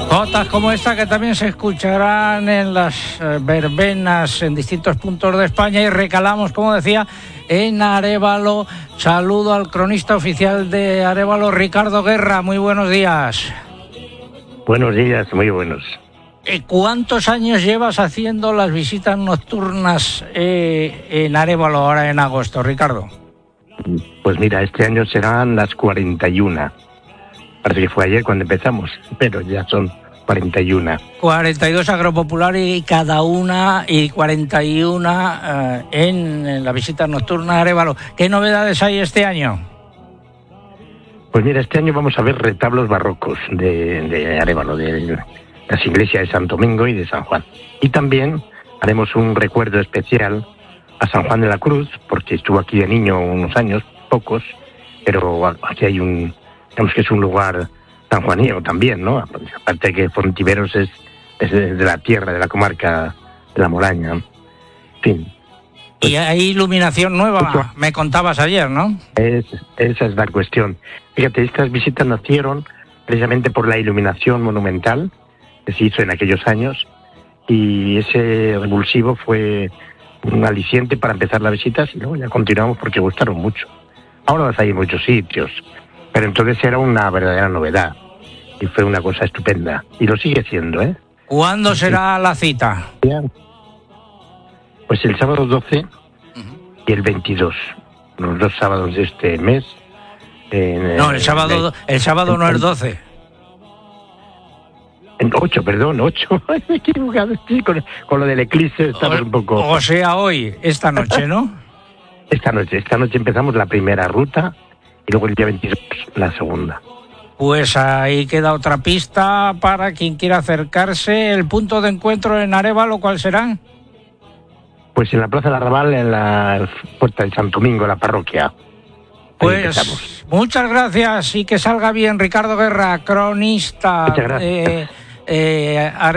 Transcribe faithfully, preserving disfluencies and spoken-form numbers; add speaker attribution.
Speaker 1: Jotas como esta que también se escucharán en las eh, verbenas en distintos puntos de España, y recalamos, como decía, en Arévalo. Saludo al cronista oficial de Arévalo, Ricardo Guerra. Muy buenos días.
Speaker 2: Buenos días, muy buenos.
Speaker 1: ¿Cuántos años llevas haciendo las visitas nocturnas eh, en Arévalo ahora en agosto, Ricardo?
Speaker 2: Pues mira, este año serán las cuarenta y una. Parece que fue ayer cuando empezamos, pero ya son cuarenta y una.
Speaker 1: cuarenta y dos agropopulares y cada una, y cuarenta y una eh, en, en la visita nocturna a Arévalo. ¿Qué novedades hay este año?
Speaker 2: Pues mira, este año vamos a ver retablos barrocos de, de Arévalo, de las iglesias de Santo Domingo y de San Juan. Y también haremos un recuerdo especial a San Juan de la Cruz, porque estuvo aquí de niño unos años, pocos, pero aquí hay un... digamos que es un lugar sanjuanino también, ¿no? Aparte de que Fontiveros es, es de la tierra, de la comarca de la Moraña. En fin.
Speaker 1: Pues, y hay iluminación nueva, pues, me contabas ayer, ¿no?
Speaker 2: Es, esa es la cuestión. Fíjate, estas visitas nacieron precisamente por la iluminación monumental que se hizo en aquellos años, y ese revulsivo fue un aliciente para empezar las visitas, y luego ya continuamos porque gustaron mucho. Ahora las hay en muchos sitios, pero entonces era una verdadera novedad y fue una cosa estupenda, y lo sigue siendo, ¿eh?
Speaker 1: ¿Cuándo será la cita?
Speaker 2: Pues el sábado doce y el veintidós, los dos sábados de este mes. En,
Speaker 1: no, el sábado, el sábado no es doce.
Speaker 2: En ocho, perdón, ocho. Me he equivocado, sí, con, con lo del eclipse estamos
Speaker 1: o,
Speaker 2: un poco...
Speaker 1: O sea, hoy, esta noche, ¿no?
Speaker 2: Esta noche, esta noche empezamos la primera ruta y luego el día veintidós la segunda.
Speaker 1: Pues ahí queda otra pista para quien quiera acercarse. ¿El punto de encuentro en Arévalo cuál será?
Speaker 2: Pues en la Plaza del Arrabal, en la Puerta del Santo Domingo, la parroquia.
Speaker 1: Pues muchas gracias y que salga bien, Ricardo Guerra, cronista.
Speaker 2: Muchas gracias.
Speaker 1: Eh, eh,